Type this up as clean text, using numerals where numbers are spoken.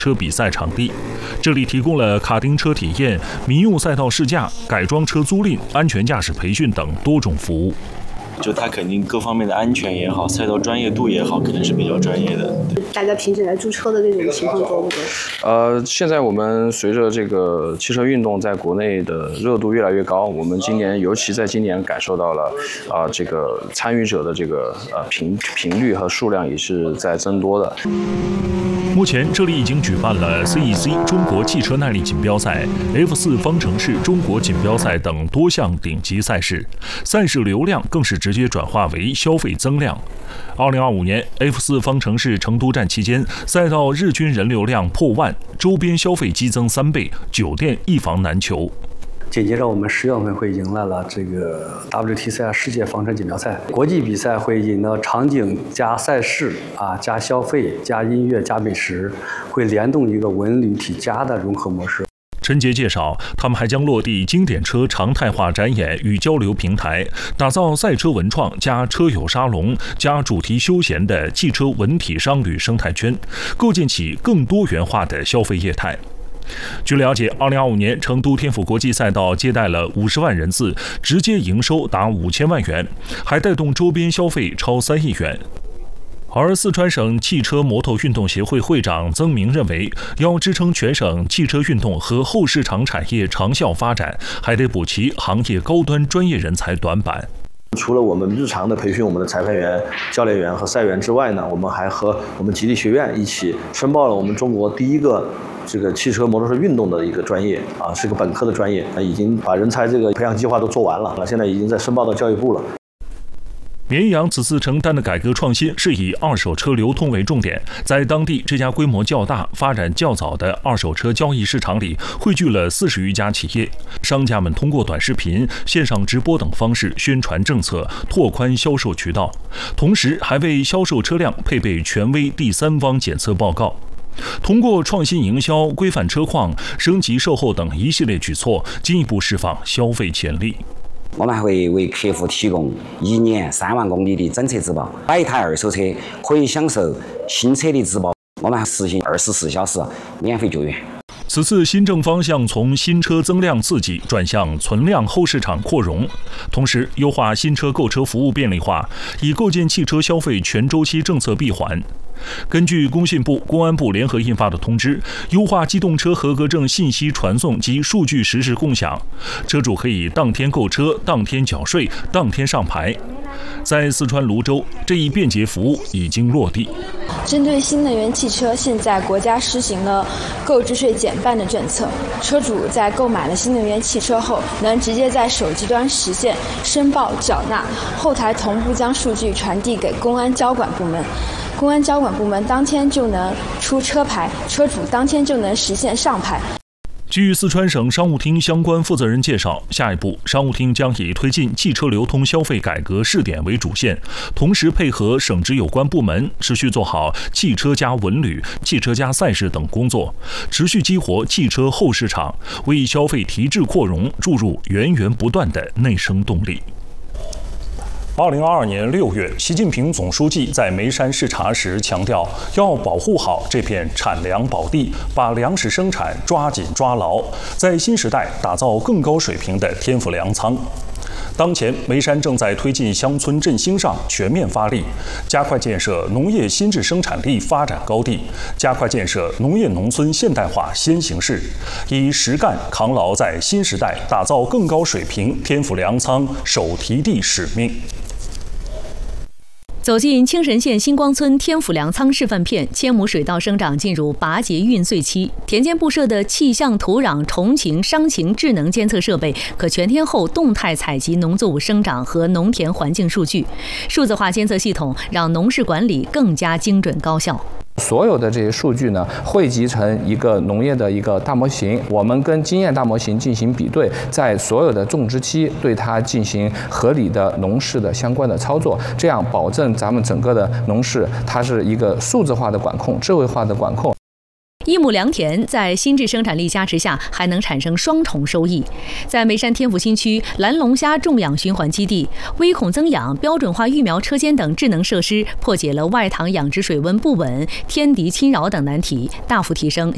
车比赛场地，这里提供了卡丁车体验、民用赛道试驾、改装车租赁、安全驾驶培训等多种服务。 就它肯定各方面的安全也好，赛道专业度也好，肯定是比较专业的。 大家平时来租车的那种情况多不多？ 现在我们随着这个汽车运动在国内的热度越来越高，我们今年尤其在今年感受到了这个参与者的这个频率和数量也是在增多的。 目前这里已经举办了 CEC 中国汽车耐力锦标赛、F4 方程式中国锦标赛等多项顶级赛事，赛事流量更是直接转化为消费增量。2025年 F4 方程式成都站期间，赛道日均人流量破万，周边消费激增3倍，酒店一房难求。 紧接着，我们10月份会迎来了这个 WTCR 世界方程锦标赛，国际比赛会引到场景加赛事加消费加音乐加美食，会联动一个文旅体加的融合模式。 陈杰介绍，他们还将落地经典车常态化展演与交流平台，打造赛车文创加车友沙龙加主题休闲的汽车文体商旅生态圈，构建起更多元化的消费业态。据了解，2025年成都天府国际赛道接待了50万人次，直接营收达5000万元，还带动周边消费超3亿元。而四川省汽车摩托运动协会会长曾明认为，要支撑全省汽车运动和后市场产业长效发展，还得补齐行业高端专业人才短板。 除了我们日常的培训我们的裁判员、教练员和赛员之外呢，我们还和我们吉利学院一起申报了我们中国第一个这个汽车摩托车运动的一个专业是个本科的专业，已经把人才这个培养计划都做完了，现在已经在申报到教育部了。 绵阳此次承担的改革创新是以二手车流通为重点，在当地这家规模较大、发展较早的二手车交易市场里，汇聚了40余家企业。商家们通过短视频、线上直播等方式宣传政策，拓宽销售渠道，同时还为销售车辆配备权威第三方检测报告。通过创新营销、规范车况、升级售后等一系列举措，进一步释放消费潜力。 我们还会为客户提供1年3万公里的整车质保，买一台二手车可以享受新车的质保，我们还实行24小时免费救援。 此次新政方向从新车增量刺激转向存量后市场扩容，同时优化新车购车服务便利化，以构建汽车消费全周期政策闭环。根据工信部、公安部联合印发的通知，优化机动车合格证信息传送及数据实时共享，车主可以当天购车、当天缴税、当天上牌。在四川泸州，这一便捷服务已经落地。 针对新能源汽车，现在国家实行了购置税减半的政策，车主在购买了新能源汽车后，能直接在手机端实现申报缴纳，后台同步将数据传递给公安交管部门。公安交管部门当天就能出车牌，车主当天就能实现上牌。 据四川省商务厅相关负责人介绍，下一步商务厅将以推进汽车流通消费改革试点为主线，同时配合省直有关部门，持续做好汽车加文旅、汽车加赛事等工作，持续激活汽车后市场，为消费提质扩容注入源源不断的内生动力。2022年6月，习近平总书记在眉山视察时强调，要保护好这片产粮宝地，把粮食生产抓紧抓牢，在新时代打造更高水平的天府粮仓。当前，眉山正在推进乡村振兴上全面发力，加快建设农业新质生产力发展高地，加快建设农业农村现代化先行市，以实干扛牢在新时代打造更高水平天府粮仓手提地使命。 走进青神县星光村天府粮仓示范片，千亩水稻生长进入拔节孕穗期。田间布设的气象、土壤、虫禽、伤禽智能监测设备，可全天候动态采集农作物生长和农田环境数据。数字化监测系统让农事管理更加精准高效。 所有的这些数据呢，汇集成一个农业的一个大模型，我们跟经验大模型进行比对，在所有的种植期对它进行合理的农事的相关的操作，这样保证咱们整个的农事它是一个数字化的管控、智慧化的管控。 一亩良田在新质生产力加持下，还能产生双重收益。在眉山天府新区蓝龙虾种养循环基地，微孔增氧、标准化育苗车间等智能设施，破解了外塘养殖水温不稳、天敌侵扰等难题，大幅提升